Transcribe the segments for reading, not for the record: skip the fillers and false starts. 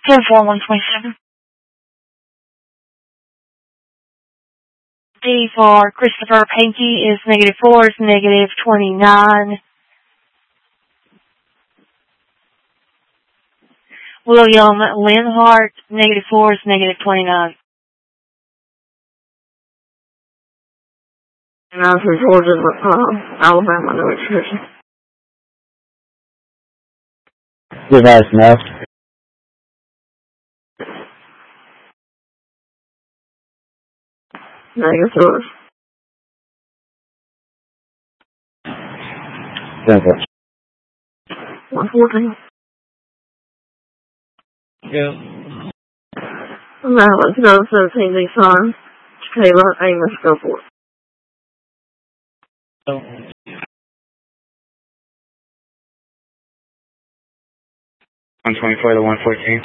10-4-127. D for Christopher Pankey is -4 is -29. William Linhart, -4 is -29. And I was from Georgia, Alabama, no exception. You're nice enough. -4. 10-4. 114. Yeah. Now, 2017 Nissan, Taylor, Amos, go for it. 124 to 114.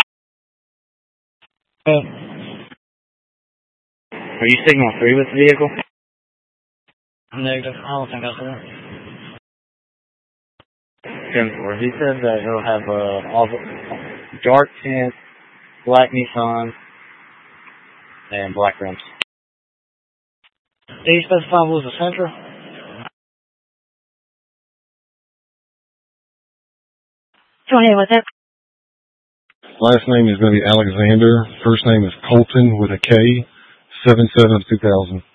Are you signal 3 with the vehicle? Negative. I don't think that's it. 10-4. He says that he'll have all the dark tint, black Nissan, and black rims. Did you specify what was the Sentra? Go ahead with it. Last name is going to be Alexander. First name is Colton with a K. 7/7/2000.